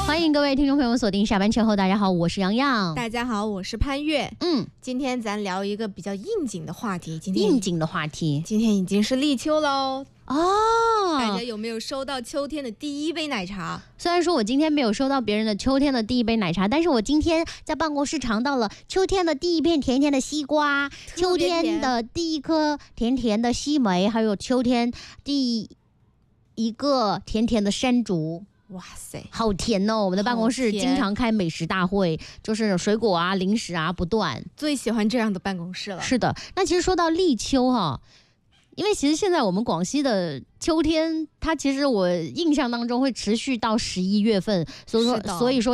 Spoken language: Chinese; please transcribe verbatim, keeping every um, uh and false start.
欢迎各位听众朋友锁定下班前后，大家好，我是洋洋。 大家好，我是潘越。 嗯， 今天咱聊一个比较应景的话题。今天应景的话题， 今天已经是立秋喽。 哦， 大家有没有收到秋天的第一杯奶茶？ 虽然说我今天没有收到别人的秋天的第一杯奶茶，但是我今天在办公室尝到了秋天的第一片甜甜的西瓜，秋天的第一颗甜甜的西梅，还有秋天第一个甜甜的山竹。 哇塞， 好甜哦！我们的办公室经常开美食大会，就是水果啊、零食啊不断。 最喜欢这样的办公室了。 是的，那其实说到立秋哈，因为其实现在我们广西的秋天，它其实我印象当中会持续到十一月份，所以说，所以说。